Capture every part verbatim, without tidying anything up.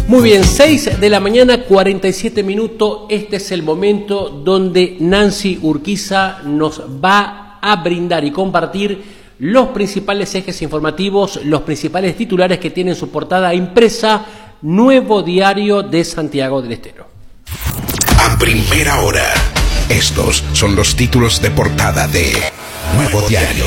Muy bien, seis de la mañana, cuarenta y siete minutos. Este es el momento donde Nancy Urquiza nos va a brindar y compartir los principales ejes informativos, los principales titulares que tienen su portada impresa Nuevo Diario de Santiago del Estero. A primera hora, estos son los títulos de portada de Nuevo Diario.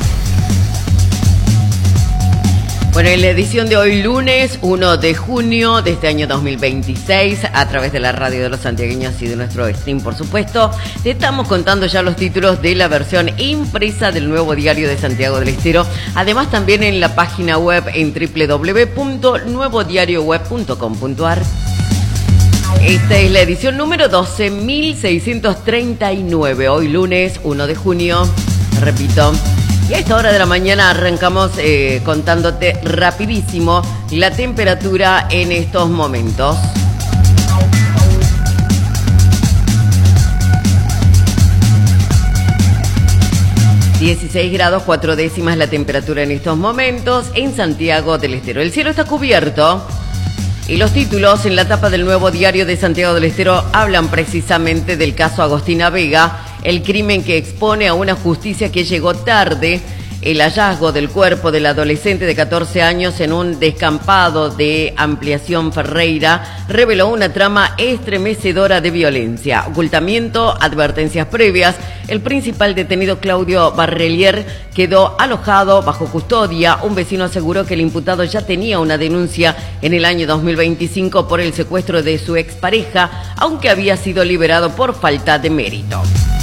Bueno, en la edición de hoy, lunes uno de junio de este año dos mil veintiséis, a través de la radio de los santiagueños y de nuestro stream, por supuesto, te estamos contando ya los títulos de la versión impresa del Nuevo Diario de Santiago del Estero. Además, también en la página web en doble u doble u doble u punto nuevo diario web punto com punto a r. Esta es la edición número doce mil seiscientos treinta y nueve, hoy lunes uno de junio, repito. Y a esta hora de la mañana arrancamos eh, contándote rapidísimo la temperatura en estos momentos. dieciséis grados cuatro décimas la temperatura en estos momentos en Santiago del Estero. El cielo está cubierto y los títulos en la tapa del Nuevo Diario de Santiago del Estero hablan precisamente del caso Agostina Vega, el crimen que expone a una justicia que llegó tarde. El hallazgo del cuerpo del adolescente de catorce años en un descampado de Ampliación Ferreira reveló una trama estremecedora de violencia, ocultamiento, advertencias previas. El principal detenido, Claudio Barrelier, quedó alojado bajo custodia. Un vecino aseguró que el imputado ya tenía una denuncia en el año dos mil veinticinco por el secuestro de su expareja, aunque había sido liberado por falta de mérito.